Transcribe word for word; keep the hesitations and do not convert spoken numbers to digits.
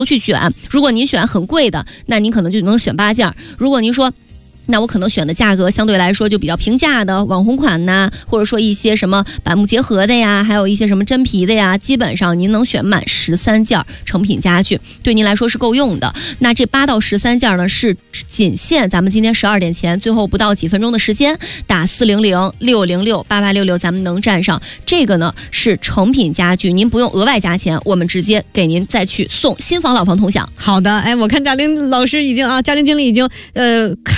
去选。如果您选很贵的，那您可能就能选八件；如果您说，那我可能选的价格相对来说就比较平价的网红款呐，或者说一些什么板木结合的呀，还有一些什么真皮的呀，基本上您能选满十三件成品家具，对您来说是够用的。那这八到十三件呢，是仅限咱们今天十二点前最后不到几分钟的时间，打四零零六零六八八六六，咱们能占上。这个呢是成品家具，您不用额外加钱，我们直接给您再去送新房老房同享。 好的，哎，我看嘉玲老师已经啊，嘉玲经理已经呃开。